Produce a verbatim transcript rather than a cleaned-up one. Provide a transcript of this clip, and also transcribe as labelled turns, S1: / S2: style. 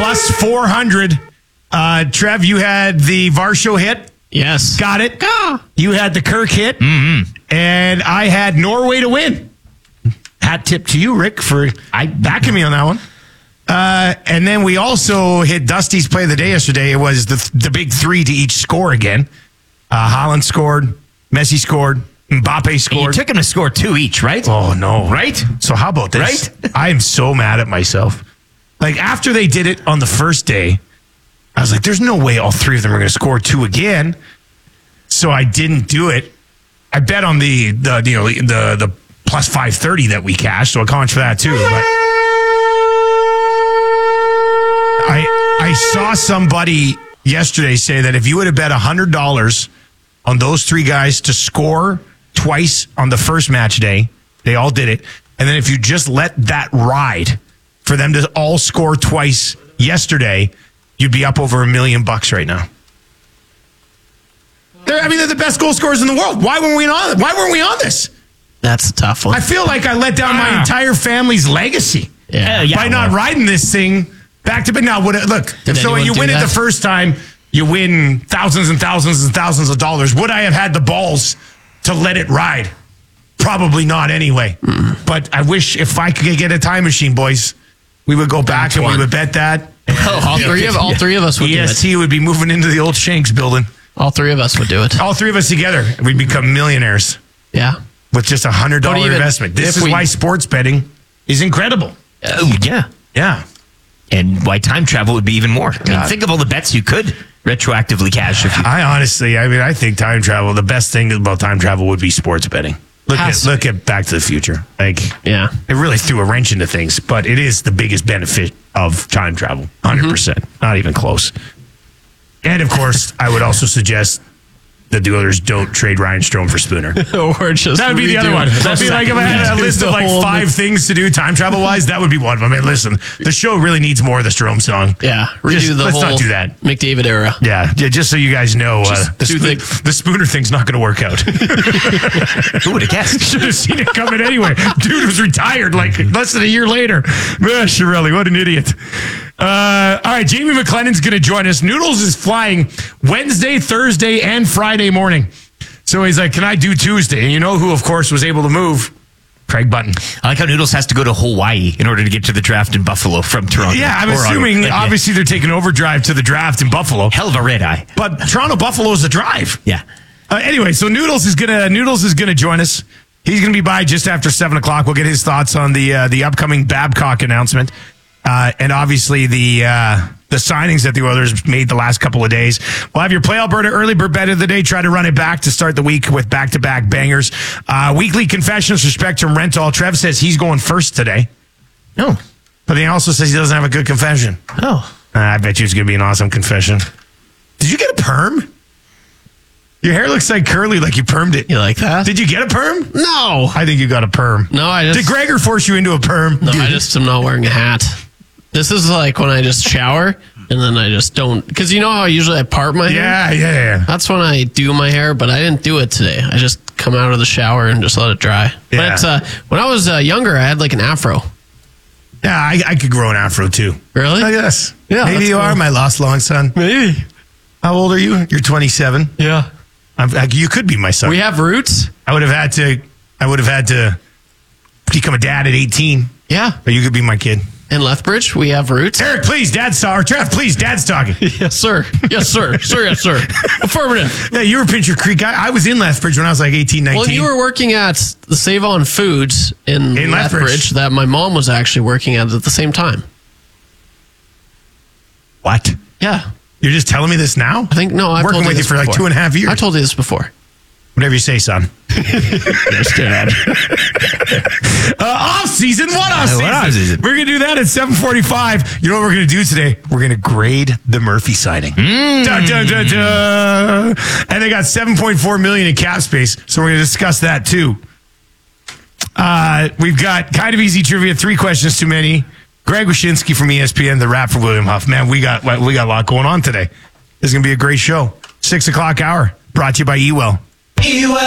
S1: plus four hundred. Uh, Trev, you had the Varsho hit.
S2: Yes.
S1: Got it. Ah. You had the Kirk hit.
S3: Mm-hmm.
S1: And I had Norway to win. Hat tip to you, Rick, for I backing me on that one. Uh, and then we also hit Dusty's play of the day yesterday. It was the the big three to each score again. Uh, Haaland scored. Messi scored. Mbappe scored.
S3: You took him to score two each, right?
S1: Oh, no.
S3: Right?
S1: So how about this?
S3: Right?
S1: I am so mad at myself. Like, after they did it on the first day, I was like, there's no way all three of them are going to score two again. So I didn't do it. I bet on the, the you know, the the plus five thirty that we cashed, so I'll comment for that too. But I I saw somebody yesterday say that if you would have bet one hundred dollars on those three guys to score twice on the first match day, they all did it. And then if you just let that ride for them to all score twice yesterday, you'd be up over a million bucks right now. They're, I mean, they're the best goal scorers in the world. Why weren't we on? Why weren't we on this?
S2: That's a tough one.
S1: I feel like I let down my entire family's legacy
S2: Yeah.
S3: Uh, yeah,
S1: by not
S3: well.
S1: riding this thing back to back. Now, would it, look, if so
S2: anyone
S1: you
S2: do
S1: win it
S2: that?
S1: the first time, you win thousands and thousands and thousands of dollars. Would I have had the balls to let it ride? Probably not anyway. Mm. But I wish if I could get a time machine, boys, we would go back and we would bet that.
S2: Oh, all three of all three of us would
S1: E S
S2: do
S1: T
S2: it.
S1: would be moving into the old Shanks building.
S2: All three of us would do it.
S1: All three of us together, we'd become millionaires
S2: Yeah.
S1: with just a hundred
S2: But
S1: dollar
S2: even
S1: investment. This
S2: if
S1: is
S2: we-
S1: why sports betting is incredible.
S3: Oh, yeah.
S1: Yeah.
S3: And why time travel would be even more. I mean,
S1: God.
S3: think of all the bets you could retroactively cash if you.
S1: I honestly, I mean, I think time travel, the best thing about time travel would be sports betting. Look
S2: Has
S1: at
S2: to
S1: look at Back to the Future. Like,
S2: Yeah.
S1: it really threw a wrench into things, but it is the biggest benefit of time travel. one hundred percent. Not even close. And of course, I would also suggest that the others don't trade Ryan Strome for Spooner.
S2: Or just
S1: That would be the other one. That'd be like if I had a list of like five things to do time travel wise, that would be one of them. I mean, listen, the show really needs more of the Strome song.
S2: Yeah. Redo
S1: Just-
S2: the
S1: let's
S2: whole
S1: not do that.
S2: McDavid era.
S1: Yeah, yeah, just so you guys know, uh,
S2: Just
S1: the,
S2: do
S1: spoon,
S2: the-
S1: the Spooner thing's not going to work out.
S3: Who would have guessed?
S1: Should have seen it coming anyway. Dude was retired like less than a year later. Ah, Shirelli, what an idiot. Uh, all right, Jamie McLennan's going to join us. Noodles is flying Wednesday, Thursday, and Friday morning. So he's like, can I do Tuesday? And you know who, of course, was able to move? Craig Button.
S3: I like how Noodles has to go to Hawaii in order to get to the draft in Buffalo from Toronto.
S1: Yeah, I'm
S3: Or
S1: assuming,
S3: Ottawa.
S1: obviously, they're taking overdrive to the draft in Buffalo.
S3: Hell of a red eye.
S1: But Toronto Buffalo is a drive.
S3: Yeah.
S1: Uh, anyway, so Noodles is gonna Noodles is gonna join us. He's gonna be by just after seven o'clock. We'll get his thoughts on the uh, the upcoming Babcock announcement, uh, and obviously the uh, the signings that the Oilers made the last couple of days. We'll have your Play Alberta early bird bet of the day. Try to run it back to start the week with back to back bangers. Uh, weekly confessions for Spectrum Rental. Trev says he's going first today,
S3: No.
S1: but he also says he doesn't have a good confession.
S3: Oh.
S1: Uh, I bet you it's gonna be an awesome confession. Did you get a perm? Your hair looks like curly, like you permed it.
S2: You like that?
S1: Did you get a perm?
S2: No.
S1: I think you got a perm.
S2: No, I just
S1: Did Gregor force you into a perm?
S2: No, I just am not wearing a hat. This is like when I just shower and then I just don't, because you know how usually I part my hair?
S1: Yeah, yeah, yeah.
S2: That's when I do my hair, but I didn't do it today. I just come out of the shower and just let it dry.
S1: Yeah.
S2: But uh, when I was uh, younger, I had like an afro.
S1: Yeah, I, I could grow an afro too.
S2: Really?
S1: I guess.
S2: Yeah,
S1: Maybe
S2: that's
S1: you
S2: cool.
S1: are my lost long son.
S2: Maybe.
S1: How old are you? You're twenty-seven.
S2: Yeah.
S1: I'm, I, you could be my son.
S2: We have roots?
S1: I would have had to. I would have had to become a dad at eighteen.
S2: Yeah.
S1: But you could be my kid.
S2: In Lethbridge, we have roots.
S1: Eric, please, Dad's talking. Or Trev, please, Dad's talking.
S2: Yes, sir. Yes, sir. Sir, yes, sir. Affirmative.
S1: Yeah, you were Pincher Creek. I, I was in Lethbridge when I was like eighteen, nineteen.
S2: Well, you were working at the Save On Foods in,
S1: In Lethbridge.
S2: Lethbridge that my mom was actually working at at the same time.
S1: What?
S2: Yeah.
S1: You're just telling me this now?
S2: I think, no, I've
S1: Working
S2: told
S1: with you
S2: this
S1: for like
S2: before.
S1: two and a half years.
S2: I told you this before.
S1: Whatever you say, son.
S2: Yes, Dad.
S1: Uh, off season, what off season?
S3: what off season?
S1: We're gonna do that at seven forty-five. You know what we're gonna do today? We're gonna grade the Murphy sighting.
S3: Mm.
S1: Dun, dun, dun, dun. And they got seven point four million in cap space, so we're gonna discuss that too. Uh, we've got kind of easy trivia. Three questions too many. Greg Wyshynski from E S P N, the rap for William Huff. Man, we got we got a lot going on today. This is gonna be a great show. Six o'clock hour brought to you by Ewell.